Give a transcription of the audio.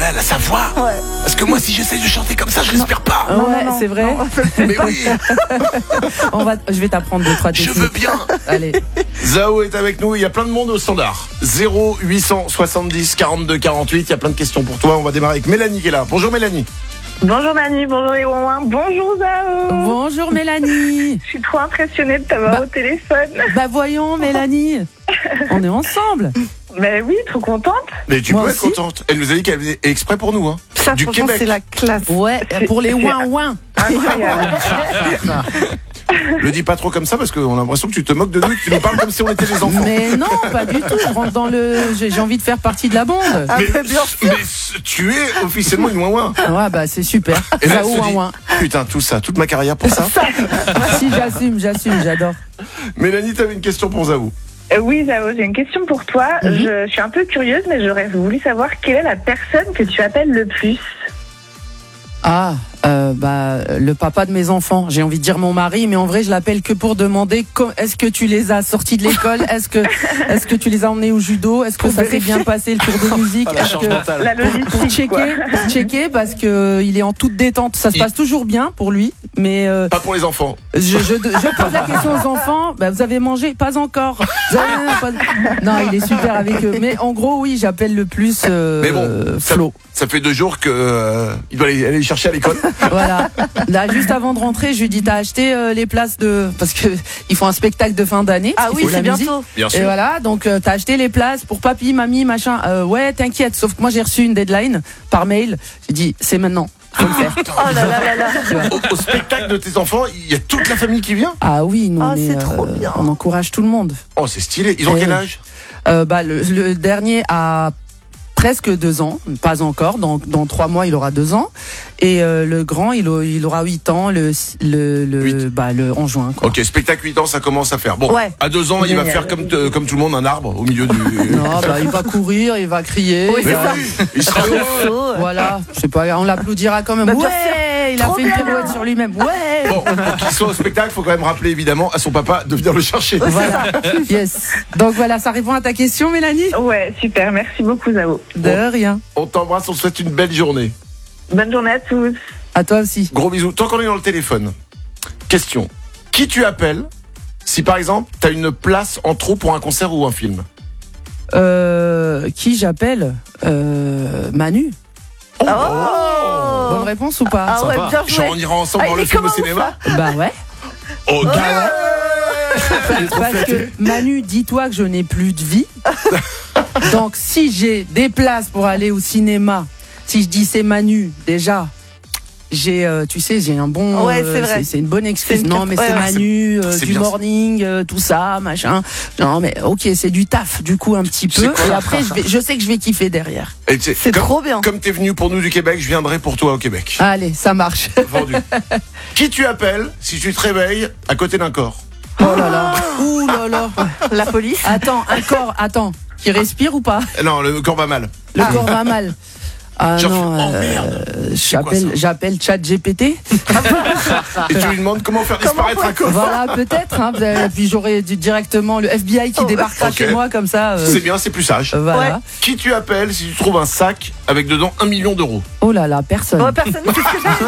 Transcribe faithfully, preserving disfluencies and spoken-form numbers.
là, là, sa voix. Ouais. Parce que moi, si j'essaye de chanter comme ça, je respire pas. Non, ouais, non, non, c'est vrai. non. Mais oui, On va, je vais t'apprendre deux trois je techniques. veux bien. Allez. Zao est avec nous, il y a plein de monde au standard. zéro huit cent soixante-dix quarante-deux quarante-huit, il y a plein de questions pour toi. On va démarrer avec Mélanie qui est là. Bonjour Mélanie. Bonjour Manu, bonjour les ouin, bonjour Zao. Bonjour Mélanie. Je suis trop impressionnée de t'avoir Bah. au téléphone. Bah voyons Mélanie. On est ensemble. Mais oui, trop contente. Mais tu Moi peux être aussi. contente. Elle nous a dit qu'elle venait exprès pour nous. Hein. Ça, Du franchement, Québec. c'est la classe. Ouais, pour les c'est- ouin ouin. Incroyable. Le dis pas trop comme ça parce qu'on a l'impression que tu te moques de nous et que tu nous parles comme si on était des enfants. Mais non, pas du tout. Je rentre dans le. J'ai j'ai envie de faire partie de la bande. Ah, mais, mais bien sûr. mais c- tu es officiellement une ouin-ouin. Ouais, bah c'est super. Et là, elle Zao se ouin dit, ouin. putain, tout ça, toute ma carrière pour ça. Si j'assume, j'assume, j'adore. Mélanie, t'avais une question pour Zao. Euh, oui Zao, j'ai une question pour toi. Mhm. je, je suis un peu curieuse, mais j'aurais voulu savoir quelle est la personne que tu appelles le plus. Ah, euh, bah le papa de mes enfants. J'ai envie de dire mon mari, mais en vrai je l'appelle que pour demander co- est-ce que tu les as sortis de l'école, est-ce que est-ce que tu les as emmenés au judo, est-ce que Pour ça s'est vérifier. bien passé le cours de musique, Ah, la est-ce charge que mentale. La pour, logistique, pour checker, quoi. pour checker parce que euh, il est en toute détente. Ça se Il- passe toujours bien pour lui, mais euh, Pas pour les enfants. je, je, je pose la question aux enfants. Bah, vous avez mangé? Pas encore. Vous avez- pas- Non, il est super avec eux. Mais en gros, oui, j'appelle le plus euh, Mais bon, ça- Flo. Ça fait deux jours que euh, il doit aller, aller les chercher à l'école. Voilà. Là, juste avant de rentrer, je lui dis t'as acheté euh, les places de parce que ils font un spectacle de fin d'année. Ah parce oui, qu'il faut c'est de la musique. bientôt. Bien Et voilà, donc euh, t'as acheté les places pour papy, mamie, machin. Euh, ouais, t'inquiète. Sauf que moi j'ai reçu une deadline par mail. J'ai dit c'est maintenant. Faut le faire. Oh là là là là. Tu vois. Au, au spectacle de tes enfants, il y a toute la famille qui vient. Ah oui, non Ah, mais c'est trop bien. on encourage tout le monde. Oh, c'est stylé. Ils ont Eh quel oui. âge? Euh, bah le, le dernier a presque deux ans, pas encore. Dans, dans trois mois, il aura deux ans. Et euh, le grand, il, a- il aura huit ans le le le Huit. bah le en juin. Quoi. Ok, spectacle huit ans, ça commence à faire. Bon, Ouais. à deux ans, il va Génial. faire comme, te- comme tout le monde un arbre au milieu du. Non, bah il va courir, il va crier. Oui, il c'est va- ça. oui, il sera heureux. Voilà, je sais pas, on l'applaudira quand même. Bah, bien Ouais, il a Trop fait une bien. pirouette sur lui-même. Ouais. Bon, pour qu'il soit au spectacle, il faut quand même rappeler évidemment à son papa de venir le chercher. Voilà. Yes. Donc voilà, ça répond à ta question, Mélanie. Ouais, super, merci beaucoup Zao. De rien. On t'embrasse, on te souhaite une belle journée. Bonne journée à tous. À toi aussi. Gros bisous. Tant qu'on est dans le téléphone, question. Qui tu appelles si par exemple t'as une place en trop pour un concert ou un film? Euh, qui j'appelle euh, Manu. Oh, Bonne réponse ou pas? Ah ouais, Sympa. bien joué. Genre on ira ensemble Ah, voir il le est film au comment, cinéma. Bah ouais. Ok. Parce que Manu, dis-toi que je n'ai plus de vie. Donc si j'ai des places pour aller au cinéma, si je dis c'est Manu, déjà, j'ai, euh, tu sais, j'ai un bon, Ouais, euh, c'est vrai. c'est une bonne excuse. C'est une Non, carte- mais ouais, c'est ouais, Manu, euh, c'est du bien ça. morning, euh, tout ça, machin. Non, mais ok, c'est du taf, du coup un petit C'est peu. quoi Et la après, je, vais, je sais que je vais kiffer derrière. Et tu sais, C'est comme- trop bien. Comme t'es venu pour nous du Québec, je viendrai pour toi au Québec. Allez, ça marche. Vendu. Qui tu appelles si tu te réveilles à côté d'un corps? Oh là là. Ouh là là. La police. Attends, un corps, attends, qui respire ou pas? Non, le corps va mal. Le corps va mal. Ah Genre, non, oh, euh, merde. j'appelle, quoi, ça j'appelle ChatGPT. Et tu lui demandes comment faire disparaître un corps. Voilà, peut-être. Hein, et puis j'aurai du- directement le F B I qui Oh, débarquera ok. chez moi comme ça. euh, C'est bien, c'est plus sage. euh, voilà. Ouais. Qui tu appelles si tu trouves un sac avec dedans un million d'euros? Oh là là, personne. Oh, personne. Qu'est-ce que j'ai